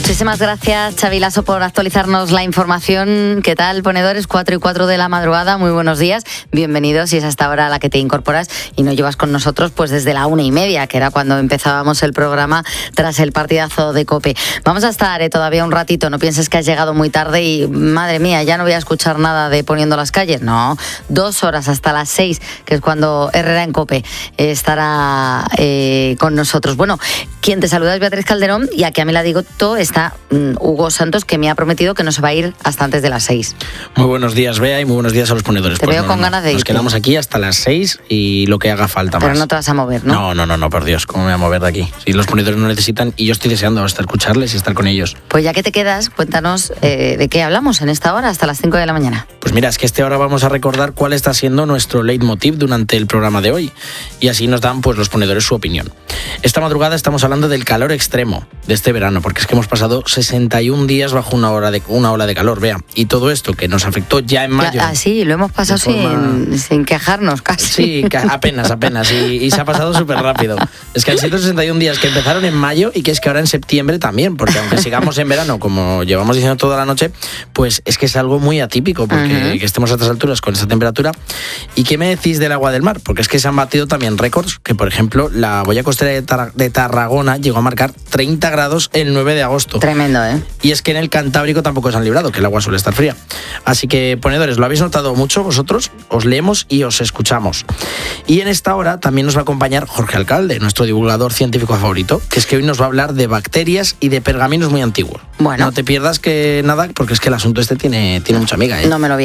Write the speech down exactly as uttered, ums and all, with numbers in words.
Muchísimas gracias, Xavi Lasso, por actualizarnos la información. ¿Qué tal, ponedores? cuatro y cuatro de la madrugada, muy buenos días. Bienvenidos, si es hasta ahora a la que te incorporas y no llevas con nosotros pues desde la una y media, que era cuando empezábamos el programa tras el partidazo de COPE. Vamos a estar eh, todavía un ratito, no pienses que has llegado muy tarde y, madre mía, ya no voy a escuchar nada de Poniendo las Calles. No, dos horas hasta las seis, que es cuando Herrera en COPE eh, estará eh, con nosotros. Bueno, quien te saluda es Beatriz Calderón y aquí a mi ladito está um, Hugo Santos, que me ha prometido que no se va a ir hasta antes de las seis. Muy buenos días, Bea, y muy buenos días a los ponedores. Te pues veo no, con no, ganas de ir. Nos quedamos aquí hasta las seis y lo que haga falta Pero más. Pero no te vas a mover, ¿no? No, no, no, no, por Dios, ¿cómo me voy a mover de aquí? Si los ponedores no necesitan, y yo estoy deseando hasta escucharles y estar con ellos. Pues ya que te quedas, cuéntanos eh, de qué hablamos en esta hora hasta las cinco de la mañana. Pues mira, es que este hora vamos a recordar cuál está siendo nuestro leitmotiv durante el programa de hoy. Y así nos dan pues los ponedores su opinión. Esta madrugada estamos hablando del calor extremo de este verano, porque es que hemos pasado sesenta y un días bajo una, hora de, una ola de calor, vea. Y todo esto que nos afectó ya en mayo. Ah, sí, lo hemos pasado forma... sin, sin quejarnos casi. Sí, apenas, apenas. Y, y se ha pasado súper rápido. Es que han sido sesenta y un días que empezaron en mayo y que es que ahora en septiembre también, porque aunque sigamos en verano, como llevamos diciendo toda la noche, pues es que es algo muy atípico, porque uh-huh. que estemos a estas alturas con esta temperatura. ¿Y qué me decís del agua del mar? Porque es que se han batido también récords, que por ejemplo la boya costera de, Tar- de Tarragona llegó a marcar treinta grados el nueve de agosto. Tremendo, ¿eh? Y es que en el Cantábrico tampoco se han librado, que el agua suele estar fría. Así que, ponedores, ¿lo habéis notado mucho vosotros? Os leemos y os escuchamos. Y en esta hora también nos va a acompañar Jorge Alcalde, nuestro divulgador científico favorito, que es que hoy nos va a hablar de bacterias y de pergaminos muy antiguos. Bueno. No te pierdas que nada, porque es que el asunto este tiene, tiene mucha amiga, ¿eh? No me lo voy